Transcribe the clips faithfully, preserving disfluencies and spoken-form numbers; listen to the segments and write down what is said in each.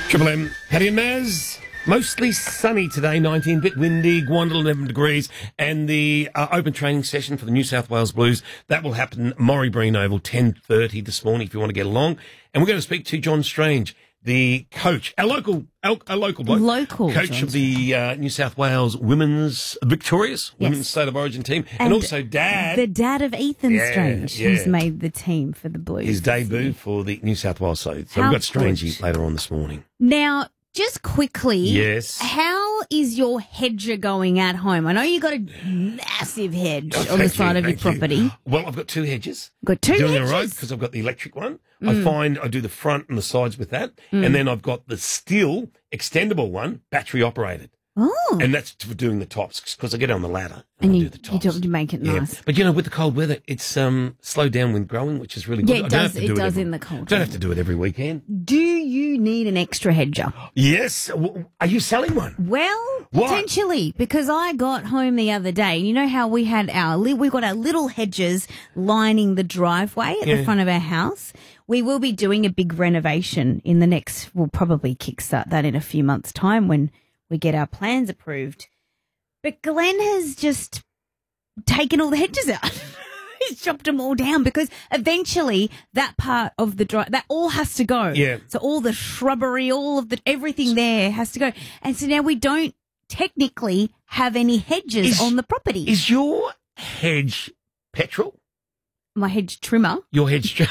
Triple M, Paddy and Maz. Mostly sunny today, nineteen, bit windy, Gwandal eleven degrees, and the uh, open training session for the New South Wales Blues, that will happen Morrie Breen Oval, ten thirty this morning if you want to get along. And we're going to speak to John Strange, the coach, a local, a, a local bloke. Local. Coach John of the uh, New South Wales Women's, victorious Yes. Women's State of Origin team, and, And also dad. The dad of Ethan Yeah, Strange, yeah. who's made the team for the Blues. His debut for the New South Wales side. So How we've got Strangey good. later on this morning. Now, just quickly, Yes. how is your hedger going at home? I know you got a massive hedge Oh, on the thank side you, of your thank you. property. Well, I've got two hedges. Got two Doing hedges? it right because I've got the electric one. Mm. I find I do the front and the sides with that. And then I've got the steel extendable one, battery operated. Oh, And that's for doing the tops because I get on the ladder and and, I you, do the you tops. do, you make it Yeah. nice. But, you know, with the cold weather, it's um, slowed down wind growing, which is really good. Yeah, it I don't does- have to it do does every- in the cold Don't have weather. to do it every weekend. Do you need an extra hedger? Yes. W- Are you selling one? Well, What? potentially, because I got home the other day. You know how we had our li- we got our little hedges lining the driveway at Yeah. the front of our house. We will be doing a big renovation in the next. We'll probably kickstart that in a few months' time when we get our plans approved. But Glenn has just taken all the hedges out. He's chopped them all down because eventually that part of the drive, that all has to go. Yeah. So all the shrubbery, all of the, everything there has to go. And so now we don't technically have any hedges Is- on the property. Is your hedge petrol? My hedge trimmer, Your hedge...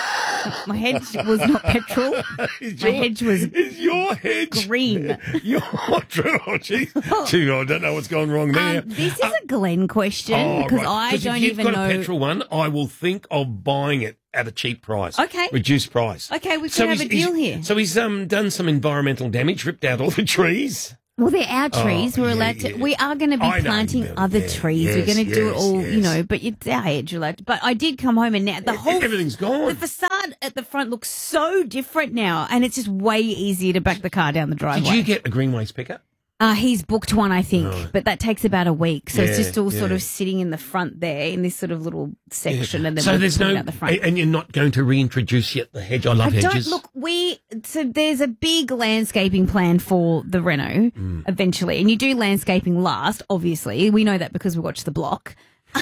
my hedge was not petrol. Is My hedge was is your hedge green. Your oh, gee, gee, I don't know what's gone wrong there. Um, this is a Glenn question Oh, because right. I 'Cause don't if you've even got know. a petrol one, I will think of buying it at a cheap price. Okay. Reduced price. Okay, we could So have he's- a deal he's- here. So he's um done some environmental damage, ripped out all the trees. Well, they're our trees. Oh, We're yeah, allowed to. yeah. We are going to be I know, planting yeah, other yeah, trees. We're yes, going to do it yes, all, you yes. know. But it's our hedge, allowed. But I did come home and now the whole Everything's gone. The facade at the front looks so different now, and it's just way easier to back the car down the driveway. Did you get a Greenways pickup? Uh, he's booked one, I think, Right. but that takes about a week. So it's Yeah, just all sort yeah. of sitting in the front there in this sort of little section, and then so we'll there's put no, it out the front. and you're not going to reintroduce yet the hedge. I love I hedges. don't look. We so there's a big landscaping plan for the reno Mm. eventually, and you do landscaping last. Obviously, we know that because we watch The Block.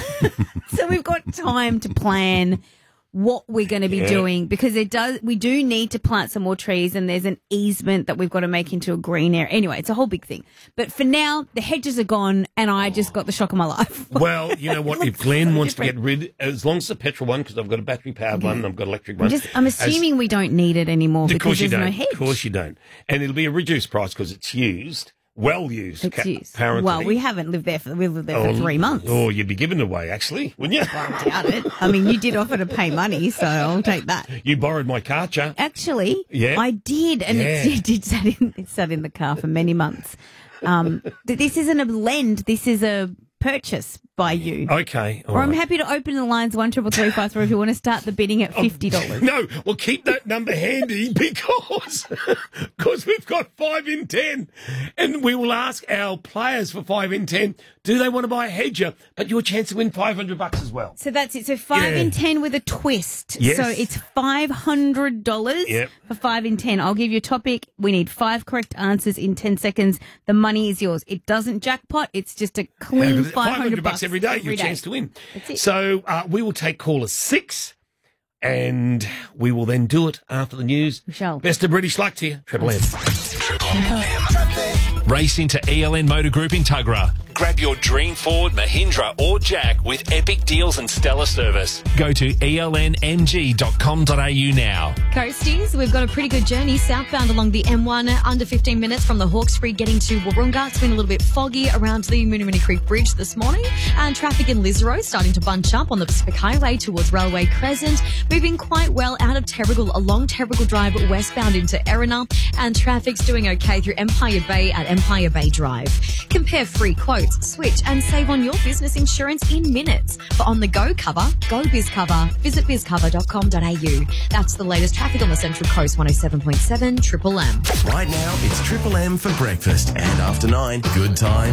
So we've got time to plan what we're going to be Yeah. doing because it does. We do need to plant some more trees, and there's an easement that we've got to make into a green area. Anyway, it's a whole big thing. But for now, the hedges are gone, and I just got the shock of my life. Well, you know what? It If looks Glenn so wants to different. get rid, as long as it's a petrol one, because I've got a battery powered one and I've got an electric one. I'm just. I'm as- assuming we don't need it anymore Of because course you there's don't. no hedge. Of course you don't. And it'll be a reduced price because it's used, well used. It's ca- used. Apparently. Well, we haven't lived there for we've lived there Oh, for three months. Oh, you'd be giving it away, actually, wouldn't you? I doubt it. I mean, you did offer to pay money, so I'll take that. You borrowed my car, Cha. Actually, Yeah. I did, and Yeah. it, it did sat in it sat in the car for many months. Um, th- this isn't a lend. This is a purchase by you. Okay. all Or I'm right. happy to open the lines one triple three five three if you want to start the bidding at fifty dollars. No, well, keep that number handy because because we've got five in ten, and we will ask our players for five in ten. Do they want to buy a hedger? But your chance to win five hundred bucks as well. So that's it. So five Yeah. in ten with a twist. Yes. So it's five hundred dollars Yep. for five in ten. I'll give you a topic. We need five correct answers in ten seconds. The money is yours. It doesn't jackpot. It's just a clean five hundred bucks every day. Your chance to win. So uh, we will take caller six, and we will then do it after the news. We shall. Best of British luck to you, Triple M. Race into E L N Motor Group in Tuggerah. Grab your dream Ford, Mahindra or Jack with epic deals and stellar service. Go to E L N M G dot com dot a u now. Coasties, we've got a pretty good journey southbound along the M one, under fifteen minutes from the Hawkesbury getting to Wahroonga. It's been a little bit foggy around the Moonamuni Creek Bridge this morning, and traffic in Lisero starting to bunch up on the Pacific Highway towards Railway Crescent, moving quite well out of Terrigal along Terrigal Drive westbound into Erina, and traffic's doing okay through Empire Bay at Empire Bay Drive. Compare free quotes, switch and save on your business insurance in minutes. For on-the-go cover, go BizCover. Visit biz cover dot com dot a u. That's the latest traffic on the Central Coast, one oh seven point seven Triple M. Right now, it's Triple M for breakfast. And after nine, good time.